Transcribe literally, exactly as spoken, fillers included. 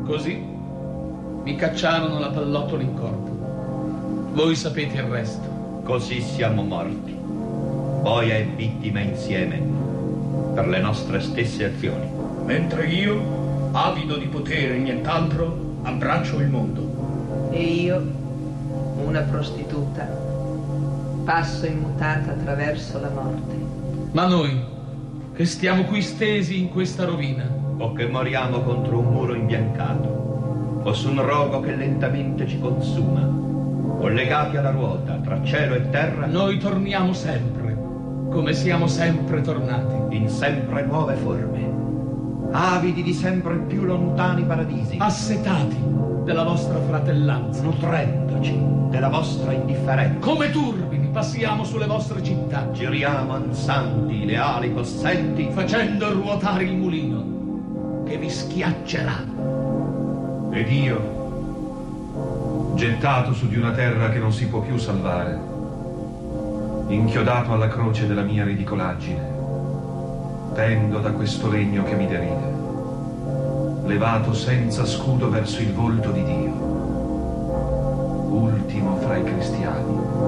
Così mi cacciarono la pallottola in corpo. Voi sapete il resto. Così siamo morti, boia e vittime insieme, per le nostre stesse azioni. Mentre io, avido di potere e nient'altro, abbraccio il mondo. E io, una prostituta, passo immutata attraverso la morte. Ma noi, che stiamo qui stesi in questa rovina, o che moriamo contro un muro imbiancato, o su un rogo che lentamente ci consuma, o legati alla ruota tra cielo e terra, noi torniamo sempre, come siamo sempre tornati, in sempre nuove forme, avidi di sempre più lontani paradisi, assetati della vostra fratellanza, nutrendoci della vostra indifferenza. Come turbini passiamo sulle vostre città, giriamo ansanti le ali possenti, facendo ruotare il mulino che vi schiaccerà. Ed io, gettato su di una terra che non si può più salvare, inchiodato alla croce della mia ridicolaggine, pendo da questo legno che mi deride, levato senza scudo verso il volto di Dio, ultimo fra i cristiani.